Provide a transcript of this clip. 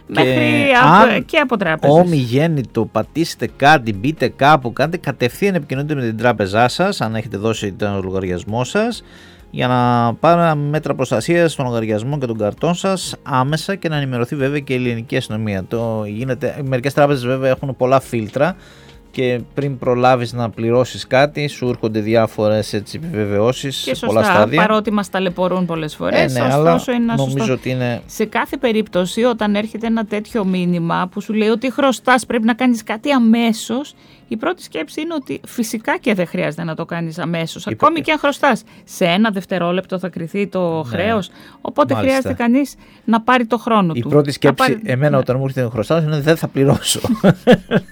και από τράπεζες. Ομιγέννητο, πατήσετε κάτι, μπείτε κάπου, κάντε κατευθείαν επικοινωνείτε με την τράπεζά σας, αν έχετε δώσει τον λογαριασμό σας, για να πάρει μέτρα προστασίας των λογαριασμών και των καρτών σας άμεσα και να ενημερωθεί βέβαια και η ελληνική αστυνομία. Μερικές τράπεζες βέβαια έχουν πολλά φίλτρα και πριν προλάβεις να πληρώσεις κάτι σου έρχονται διάφορες επιβεβαιώσεις και σε πολλά στάδια. Παρότι μας ταλαιπωρούν πολλές φορές, ωστόσο είναι νομίζω ότι είναι... Σε κάθε περίπτωση όταν έρχεται ένα τέτοιο μήνυμα που σου λέει ότι χρωστάς, πρέπει να κάνεις κάτι αμέσως, η πρώτη σκέψη είναι ότι φυσικά και δεν χρειάζεται να το κάνεις αμέσως, ακόμη και αν χρωστάς. Σε 1 δευτερόλεπτο θα κριθεί το χρέος, οπότε χρειάζεται κανείς να πάρει το χρόνο του. Η πρώτη σκέψη εμένα όταν μου έρχεται να χρωστάω είναι ότι δεν θα πληρώσω.